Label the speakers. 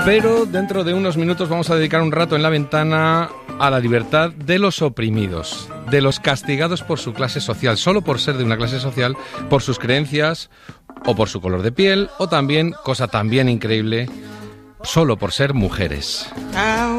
Speaker 1: Pero dentro de unos minutos vamos a dedicar un rato en la ventana a la libertad de los oprimidos, de los castigados por su clase social, solo por ser de una clase social, por sus creencias o por su color de piel, o también, cosa también increíble, solo por ser mujeres.